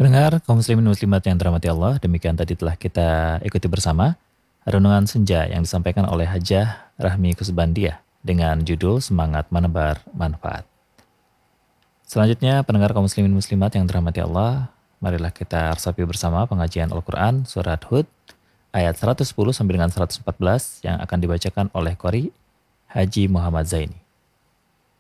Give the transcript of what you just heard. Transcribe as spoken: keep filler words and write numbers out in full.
Pendengar kaum muslimin muslimat yang dirahmati Allah, demikian tadi telah kita ikuti bersama renungan senja yang disampaikan oleh Hajah Rahmi Kusbandiah dengan judul Semangat Menebar Manfaat. Selanjutnya, pendengar kaum muslimin muslimat yang dirahmati Allah, marilah kita resapi bersama pengajian Al-Quran Surat Hud ayat seratus sepuluh sampai dengan seratus empat belas yang akan dibacakan oleh Qori Haji Muhammad Zaini.